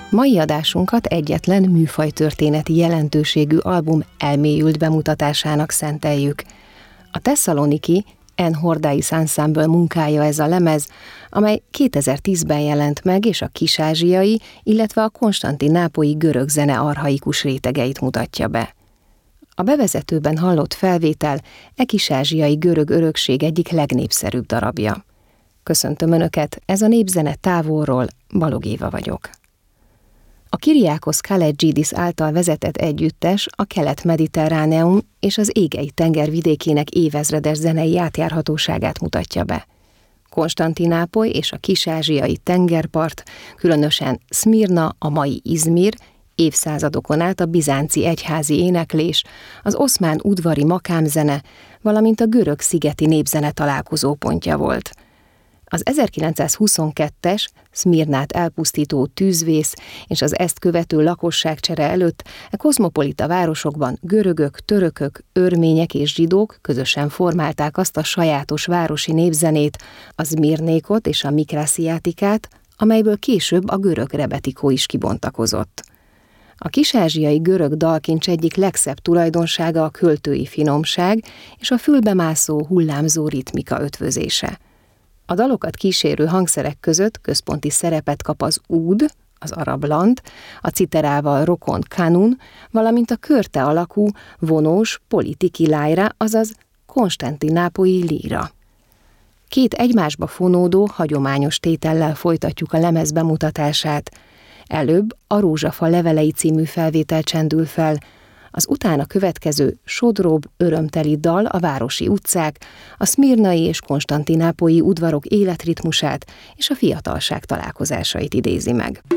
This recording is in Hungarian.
Mai adásunkat egyetlen műfajtörténeti jelentőségű album elmélyült bemutatásának szenteljük. A Thessaloniki Enhordais Ensemble munkája ez a lemez, amely 2010-ben jelent meg, és a kis-ázsiai, illetve a konstantinápolyi görög zene archaikus rétegeit mutatja be. A bevezetőben hallott felvétel kis-ázsiai görög örökség egyik legnépszerűbb darabja. Köszöntöm Önöket, ez a Népzene távolról, Balog Éva vagyok. A Kyriakos Kaledzsidis által vezetett együttes a Kelet-Mediterráneum és az Égei tenger vidékének évezredes zenei átjárhatóságát mutatja be. Konstantinápoly és a kis-ázsiai tengerpart, különösen Szmirna, a mai Izmir, évszázadokon át a bizánci egyházi éneklés, az oszmán udvari makámzene, valamint a görög szigeti népzene találkozópontja volt. Az 1922-es Szmirnát elpusztító tűzvész és az ezt követő lakosságcsere előtt a kozmopolita városokban görögök, törökök, örmények és zsidók közösen formálták azt a sajátos városi népzenét, a Szmirnékot és a Mikrásziátikát, amelyből később a görög rebetikó is kibontakozott. A kis-ázsiai görög dalkincs egyik legszebb tulajdonsága a költői finomság és a fülbemászó, hullámzó ritmika ötvözése. A dalokat kísérő hangszerek között központi szerepet kap az úd, az arab lant, a citerával rokon kanun, valamint a körte alakú, vonós politiki lájra, azaz konstantinápolyi líra. Két egymásba fonódó, hagyományos tétellel folytatjuk a lemez bemutatását. Előbb a Rózsafa levelei című felvétel csendül fel, az utána következő sodróbb, örömteli dal a városi utcák, a szmirnai és konstantinápolyi udvarok életritmusát és a fiatalság találkozásait idézi meg.